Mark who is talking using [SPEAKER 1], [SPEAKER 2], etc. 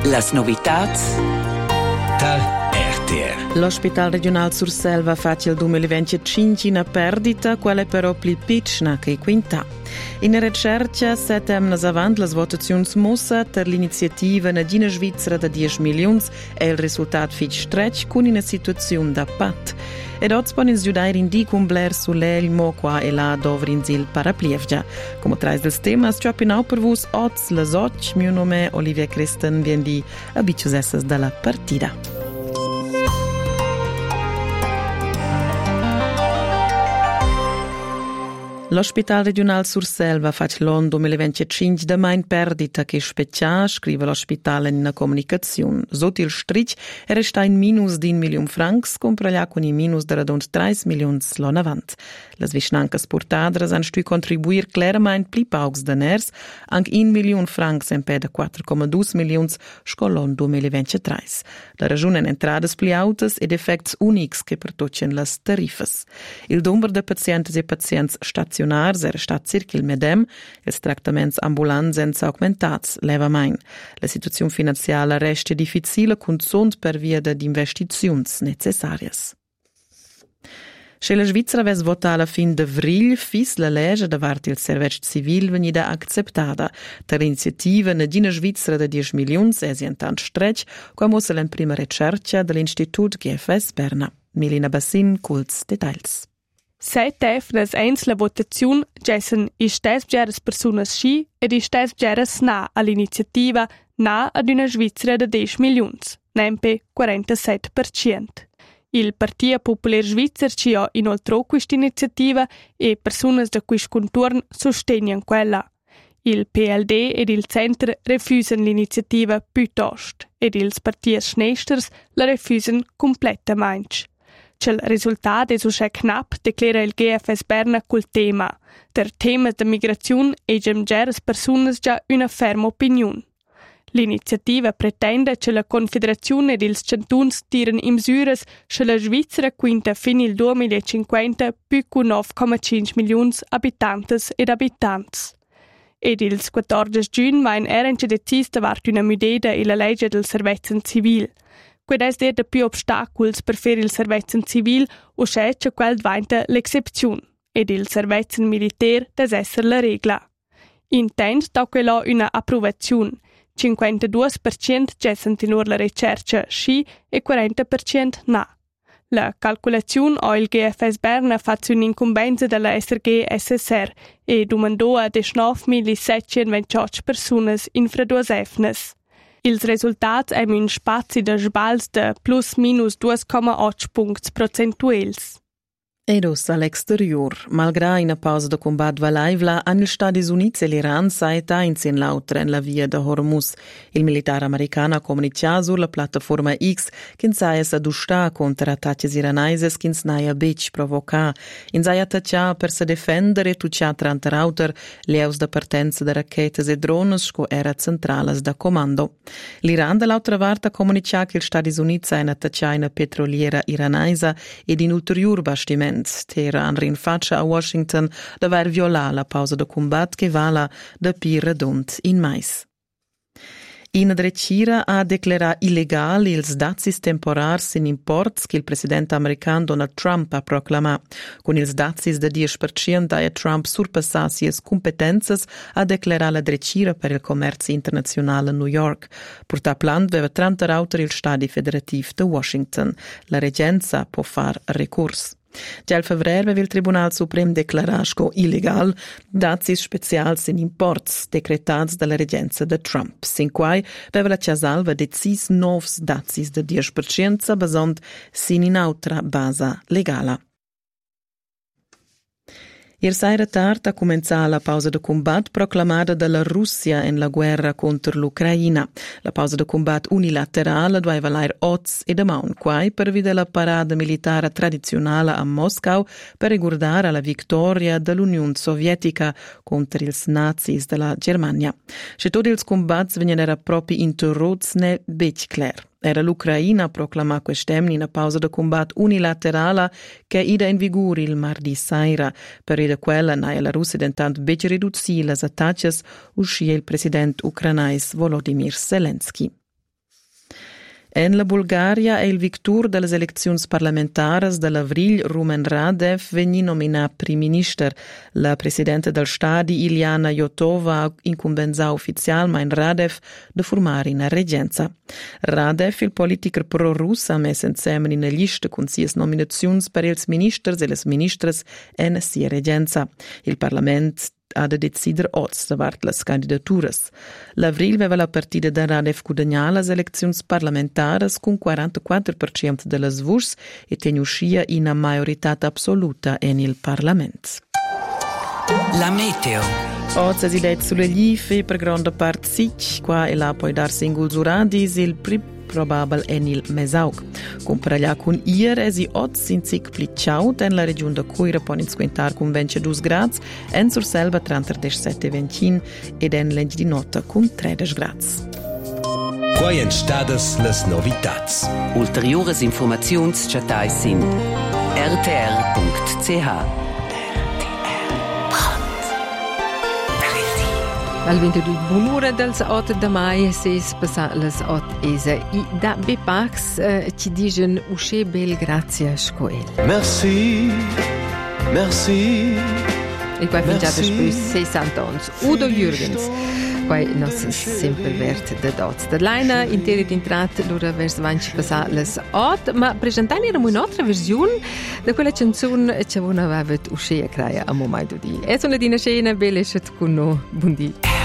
[SPEAKER 1] Las novitats da RTR.
[SPEAKER 2] L'Hospital Regional Surselva fa il 2025 una perdita, quella però più piccola che quinta. In ricerca settemnas avant las votazioni mossa per l'iniziativa Nadina Svizzera da 10 milioni e il risultato fit stretch con una situazione da pat. Ed oggi ponen giudare in di con Blair sull'el mo qua e là dovrin zil paraplievgia. Come trais dels temas, ciò appena per vos oggi las och, mio nome è Olivia Christen, vien di abituos essas dalla partita. L'Hospital Regional Surselva fa l'anno 2025 da mai in perdita che speccia, scrive l'ospedale in una comunicazione. Sotto il stritch resta in minus di 1 milione francs, compra con i minus da radont 3 milioni l'anno avanti. Le vicinanze portadras hanno stu contribuire chiaramente più paucs da ners, anche 1 milione francs in peda 4,2 milioni scolon 2023. La ragione in entrades più altas ed effects unics che pertocen las tarifas. Il numero di pazienti e pazienti stacionars era stat circa il medem, ils trattaments ambulants senza augmentats, leva main. La situazione finanziaria resta difficile con sunt per via di investizioni necessarias. Se la Svizzera avesse votato alla fine di avril, fis la legge davanti il servizio civile venida accettata. Per l'iniziativa Nadina Svizzera da 10 milioni è intanto stretch, come la prima ricerca dell'Istituto GFS Berna. Melina Bassin, Kulz Details.
[SPEAKER 3] Seitef nas eins la votazione gessen istes geras personas sci ed istes geras na all'iniziativa na ad una Svizzera da 10 milioni, nempe 47%. Il Partito Popolare Svizzer ci ha inoltre questa iniziativa e personas da quist contorn sostengono quella. Il PLD ed il Centro refusano l'iniziativa piuttosto ed ils partiti schnesters la refusano completamente. Il risultato è so knapp, declara il GFS Berna col tema. Der tema de migrazione e geras personas già una ferma opinione. L'iniziativa pretende che la Confederazione ed ils cantuns tiren in misures che la Svizzera quinta fin il 2050 più con 9,5 milioni abitantes ed abitanti. Ed il 14 giugno va in erence decis davart una mudeda e la legge del servizio civile. Quid es der de più obstaculs per fare il servizio civile o c'è che quel diventa l'excepzione ed il servizio militare des essere la regola. Intent da quello una approvazione. 52% gessen tenor la ricerca sì e 40% na. La calcolazione o il GFS Berna fa un'incombenza della SRG SSR e domandò a 19.728 persone in freduas efnes. Il risultato è un spazio di sbals de plus minus 2,8 punti procentuels.
[SPEAKER 2] Ed os all'exterior, malgrado una pausa de combat valaivla, hanno gli Stati Uniti e l'Iran saeta in l'autra in la via de Hormuz. Il militare americano ha comunicato sulla piattaforma X che saia s'adustar contro attacchi iranesi che snaia bec provoca. In saia attaccia per se difendere tuccia 30 router leus da partenza de racchetes e drones sco era centrales da comando. L'Iran dall'altra parte ha comunicato che gli Stati Uniti saia attaccia una petroliera iranesa ed in ulterior bastimento. Teheran rinfaccia a Washington d'aver violato la pausa di combat che vala da più redont in mais. In drecira ha dichiarato illegale ils dazis temporars in imports che il presidente americano Donald Trump ha proclamato. Con ils dazis da 10% ha Trump surpassat sies competenze a dichiarare la drecira per il commercio internazionale a New York. Porta plan aveva 30 router il Stati Federativo di Washington. La regenza può far recurs. Già il febbraio il Tribunal Supremo declarasco illegal dazis specials in imports decretats dalla regenza de Trump. Sin quai aveva la Ciasalva decis novs dazis de 10% basant sin in autra basa legala. Ieri sera tardi ha cominciato la pausa di combat proclamata dalla Russia in la guerra contro l'Ucraina. La pausa di combat unilaterale doveva valere oggi e domani, quai per vedere la parata militare tradizionale a Mosca per ricordare la vittoria dell'Unione Sovietica contro i nazis della Germania. Se tutti i combatti venivano proprio interrotti nel Bechkler. Era l'Ucraina a proclamare quest'anno una pausa di combat unilaterale che è in vigore il martedì sera. Per il quale la Russia intanto invece ridurre le attacchi uscì il presidente ucrainese Volodymyr Zelensky. En la Bulgaria è il victor delle elezioni parlamentari dell'avril Rumen Radev vegni nominat prim minister. La presidente del Stadi Iliana Iotova ha incumbenza ufficialmente Radev de formare una reggenza. Radev, il politiker pro-russ, ha messo insieme in lista con sia nominazioni per ils ministers e les ministres en sia reggenza. Il Parlament ha da decider oz davart las candidaturas. L'avril aveva la partida da Radev guadagnà las eleczions parlamentaras con 44% de las vots e tenuschia in majorità assoluta en il Parlament.
[SPEAKER 1] La meteo.
[SPEAKER 2] Oggi si det sulle life per grande parte sic, qua e là poi dar singol uradis il probabile en il mesaug. Comparaglia con ieri si oggi sin sic plicciaut en la regione de Coira ponin squentar con 22 gradi, en sur selva 37-25 ed en lengi di nota con 13 gradi.
[SPEAKER 1] Quai en stadas las novitats. Ulteriores informazions chatai sin rtr.ch.
[SPEAKER 4] Al 22 bunura dels 8 de mai ses passat les 8 esa i da bepax ci digen usce bel grazie scoel.
[SPEAKER 5] Merci, merci.
[SPEAKER 4] E qua fingiate spus 60 ans. Udo Jürgens. Qua nos sempre vert de dots. De Leina interi d'intrat l'ora vers vanci passat les 8, ma presentani era un'altra versione di quella canzone che aveva usce a creare a momento di. E sono di una scena bella scet con no. Buondì.